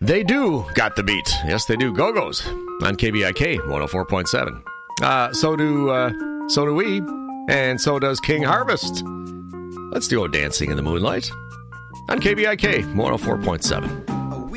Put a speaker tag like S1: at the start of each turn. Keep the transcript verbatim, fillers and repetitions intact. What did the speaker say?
S1: They do got the beat. Yes, they do. Go-Go's on K B I K one oh four point seven. Uh, so do uh, so do we, and so does King Harvest. Let's do a Dancing in the Moonlight on K B I K one oh four point seven.